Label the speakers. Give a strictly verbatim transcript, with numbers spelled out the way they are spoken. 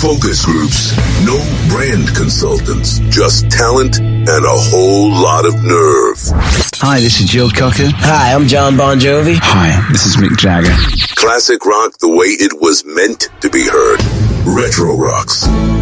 Speaker 1: focus groups, no brand consultants, just talent and a whole lot of nerve.
Speaker 2: Hi, this is Jill Cocker.
Speaker 3: Hi, I'm John Bon Jovi.
Speaker 2: Hi, this is Mick Jagger.
Speaker 1: Classic rock the way it was meant to be heard. Retro Rocks.